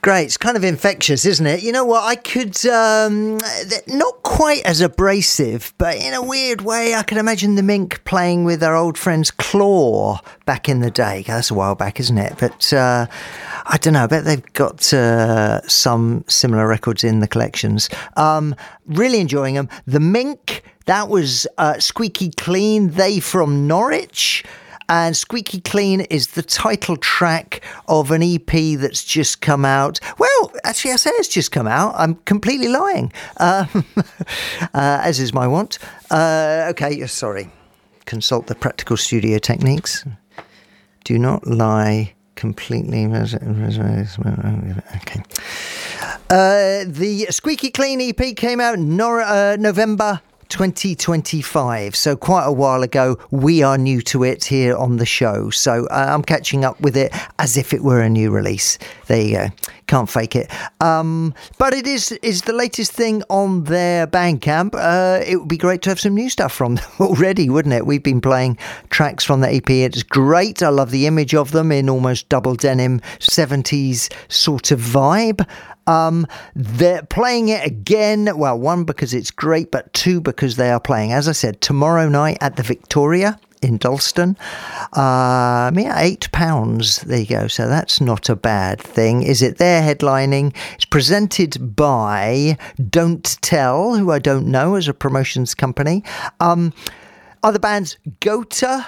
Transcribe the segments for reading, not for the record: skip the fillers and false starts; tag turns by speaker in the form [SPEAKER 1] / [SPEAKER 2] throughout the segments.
[SPEAKER 1] Great. It's kind of infectious, isn't it? You know what? I could, not quite as abrasive, but in a weird way, I can imagine the Mink playing with our old friends Claw back in the day. That's a while back, isn't it? But I don't know. I bet they've got some similar records in the collections. Really enjoying them. The Mink, that was Squeaky Clean. They from Norwich. And Squeaky Clean is the title track of an EP that's just come out. Well, actually, I say it's just come out. I'm completely lying, as is my wont. Okay, sorry. Consult the practical studio techniques. Do not lie completely. Okay. The Squeaky Clean EP came out November 2025, so quite a while ago. We are new to it here on the show, so I'm catching up with it as if it were a new release. There you go, can't fake it. But it is the latest thing on their Bandcamp. It would be great to have some new stuff from them already, wouldn't it? We've been playing tracks from the EP. It's great. I love the image of them in almost double denim 70s sort of vibe. They're playing it again. Well, one, because it's great, but two, because they are playing, as I said, tomorrow night at the Victoria in Dalston. £8. There you go. So that's not a bad thing, is it? They're headlining. It's presented by Don't Tell, who I don't know, as a promotions company. Other bands, Goethe,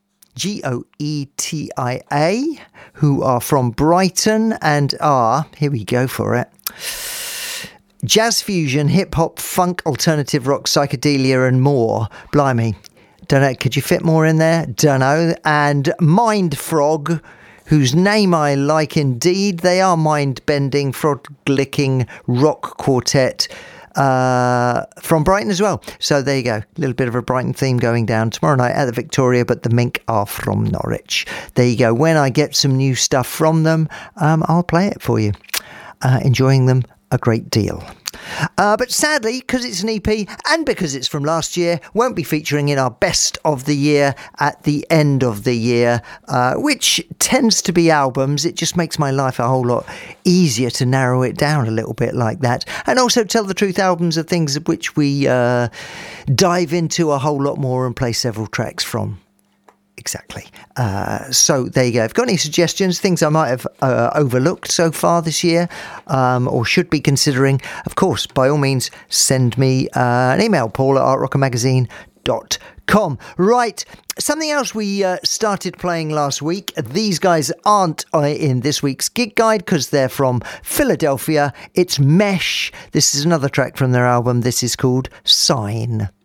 [SPEAKER 1] Goetia, who are from Brighton and are, here we go for it, jazz fusion, hip hop, funk, alternative rock, psychedelia and more. Blimey, don't know, could you fit more in there? Don't know. And Mind Frog, whose name I like indeed. They are mind-bending, frog-licking rock quartet from Brighton as well. So there you go, a little bit of a Brighton theme going down tomorrow night at the Victoria, but the Mink are from Norwich. There you go. When I get some new stuff from them, I'll play it for you. Enjoying them a great deal. But sadly, because it's an EP and because it's from last year, won't be featuring in our best of the year at the end of the year, which tends to be albums. It just makes my life a whole lot easier to narrow it down a little bit like that. And also, tell the truth, albums are things of which we dive into a whole lot more and play several tracks from. Exactly. So there you go. If you've got any suggestions, things I might have overlooked so far this year, or should be considering, of course, by all means, send me an email, paul@rockermagazine.com. Right. Something else we started playing last week. These guys aren't in this week's gig guide because they're from Philadelphia. It's Mesh. This is another track from their album. This is called Sign.